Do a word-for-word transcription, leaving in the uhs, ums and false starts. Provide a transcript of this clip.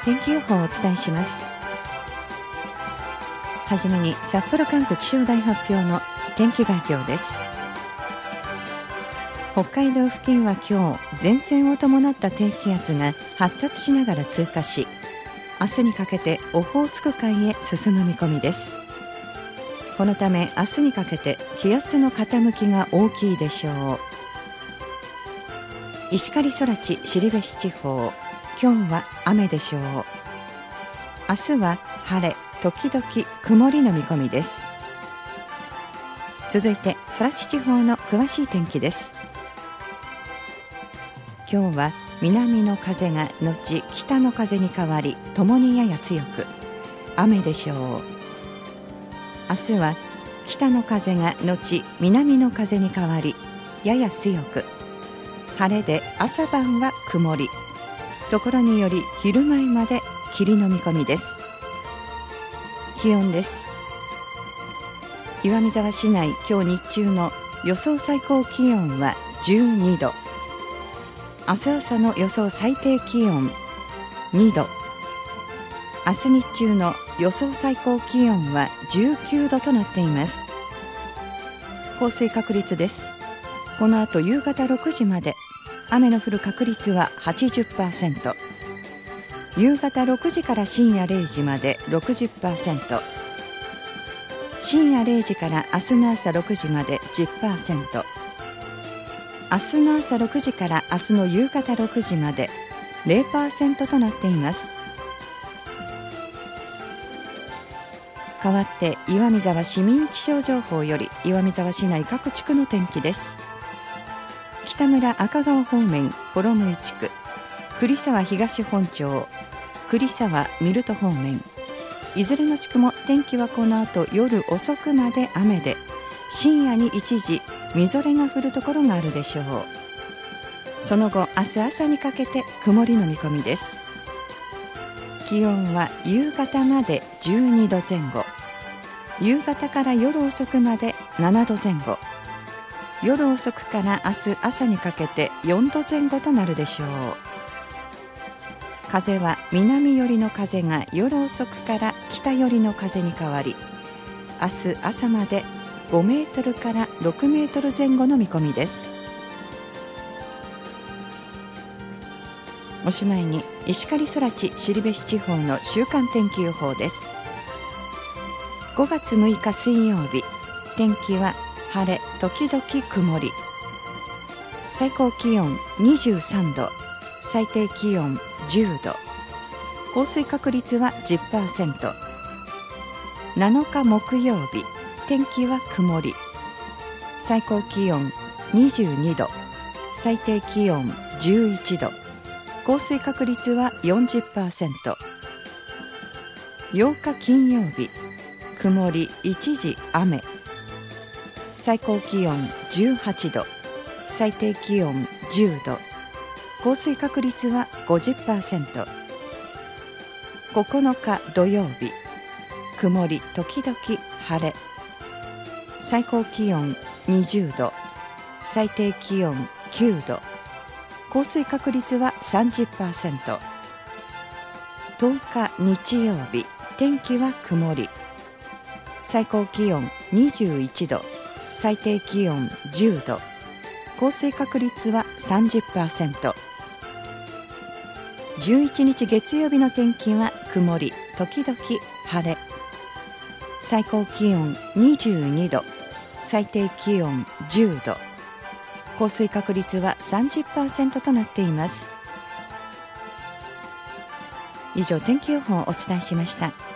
天気予報をお伝えします。はじめに札幌管区気象台発表の天気概況です。北海道付近は今日、前線を伴った低気圧が発達しながら通過し、明日にかけてオホーツク海へ進む見込みです。このため明日にかけて気圧の傾きが大きいでしょう。石狩空知後志地方、今日は雨でしょう。明日は晴れ時々曇りの見込みです。続いて空知地方の詳しい天気です。今日は南の風が後北の風に変わり、ともにやや強く雨でしょう。明日は北の風が後南の風に変わり、やや強く晴れで朝晩は曇り、ところにより昼前まで霧の見込みです。気温です。岩見沢市内、今日日中の予想最高気温はじゅうにど、明日朝の予想最低気温にど、明日日中の予想最高気温はじゅうきゅうどとなっています。降水確率です。この後夕方ろくじまで雨の降る確率は はちじゅっパーセント、夕方ろくじから深夜れいじまで ろくじゅっパーセント、深夜れいじから明日の朝ろくじまで じゅっパーセント、明日の朝ろくじから明日の夕方ろくじまで ゼロパーセント となっています。代わって岩見沢市民気象情報より岩見沢市内各地区の天気です。北村赤川方面幌向地区、栗沢東本町、栗沢ミルト方面、いずれの地区も天気はこの後夜遅くまで雨で、深夜に一時みぞれが降るところがあるでしょう。その後明日朝にかけて曇りの見込みです。気温は夕方までじゅうにどぜん後、夕方から夜遅くまでななどぜん後、夜遅くから明日朝にかけてよんどぜん後となるでしょう。風は南寄りの風が夜遅くから北寄りの風に変わり、明日朝までごメートルからろくメートルぜん後の見込みです。おしまいに石狩空知後志地方の週間天気予報です。ごがつむいか水曜日、天気は晴れ時々曇り、最高気温にじゅうさんど、最低気温じゅうど、降水確率は じゅっパーセント。 なのか木曜日、天気は曇り、最高気温にじゅうにど、最低気温じゅういちど、降水確率は よんじゅっパーセント。 ようか金曜日、曇り一時雨、最高気温じゅうはちど、最低気温じゅうど、降水確率は ごじゅっパーセント。 ここのか土曜日、曇り時々晴れ、最高気温にじゅうど、最低気温きゅうど、降水確率は さんじゅっパーセント。 とおか日曜日、天気は曇り、最高気温にじゅういちど、最低気温じゅうど、降水確率は さんじゅっパーセント。 じゅういちにち月曜日の天気は曇り時々晴れ、最高気温にじゅうにど、最低気温じゅうど、降水確率は さんじゅっパーセント となっています。以上、天気予報をお伝えしました。